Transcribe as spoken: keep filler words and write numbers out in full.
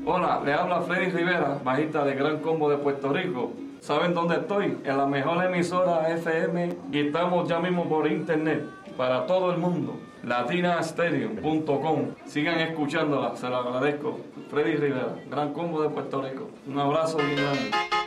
Hola, le habla Freddy Rivera, bajista de Gran Combo de Puerto Rico. ¿Saben dónde estoy? En la mejor emisora F M y estamos ya mismo por internet para todo el mundo. latina stereo punto com. Sigan escuchándola, se lo agradezco. Freddy Rivera, Gran Combo de Puerto Rico. Un abrazo bien grande.